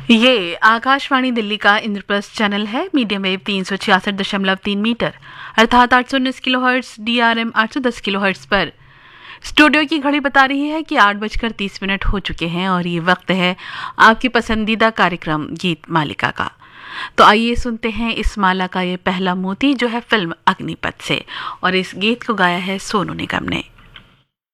ये आकाशवाणी दिल्ली का इंद्रप्रस्थ चैनल है। मीडियम वेव 366.3 मीटर अर्थात 819 किलोहर्ट्ज, DRM 810 किलोहर्ट्ज पर। स्टूडियो की घड़ी बता रही है कि 8:30 हो चुके हैं और ये वक्त है आपकी पसंदीदा कार्यक्रम गीत मालिका का। तो आइए सुनते हैं इस माला का ये पहला मोती जो है फिल्म अग्निपथ से, और इस गीत को गाया है सोनू निगम ने।